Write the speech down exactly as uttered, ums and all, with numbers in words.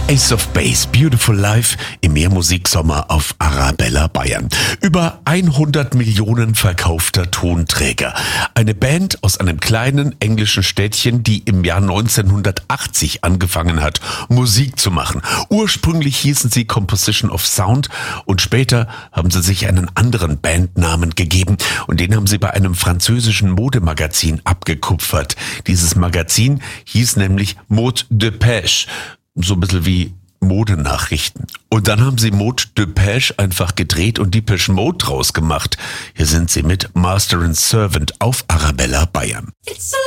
Ace of Base, Beautiful Life im Mehrmusiksommer auf Arabella Bayern. Über hundert Millionen verkaufter Tonträger. Eine Band aus einem kleinen englischen Städtchen, die im Jahr neunzehnhundertachtzig angefangen hat, Musik zu machen. Ursprünglich hießen sie Composition of Sound und später haben sie sich einen anderen Bandnamen gegeben und den haben sie bei einem französischen Modemagazin abgekupfert. Dieses Magazin hieß nämlich Mode Dépêche. So ein bisschen wie Modenachrichten. Und dann haben sie Mode Dépêche einfach gedreht und Depeche Mode draus gemacht. Hier sind sie mit Master and Servant auf Arabella Bayern.